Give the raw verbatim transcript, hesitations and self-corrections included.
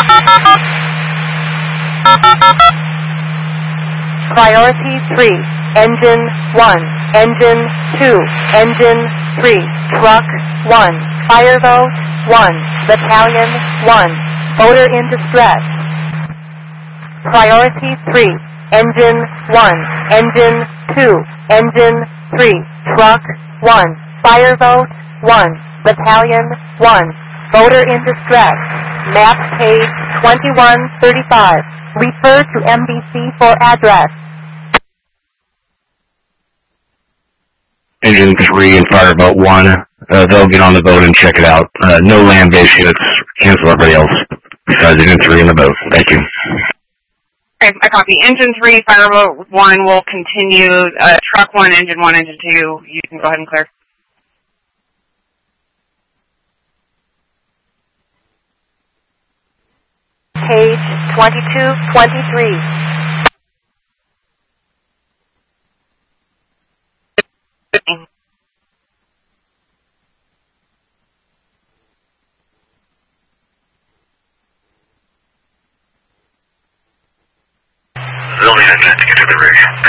Priority three, engine one, engine two, engine three, truck one, fireboat one, battalion one, voter in distress. Priority three, engine one, engine two, engine three, truck one, fireboat one, battalion one, voter in distress. Map page twenty-one thirty-five. Refer to M B C for address. Engine three and Fireboat one, uh, they'll get on the boat and check it out. Uh, no land-based units. Cancel everybody else besides Engine three and the boat. Thank you. Okay, I copy. Engine three, Fireboat one will continue. Uh, truck one, Engine one, Engine two, you can go ahead and clear. Page twenty-two twenty-three. Building engine to get to the rig.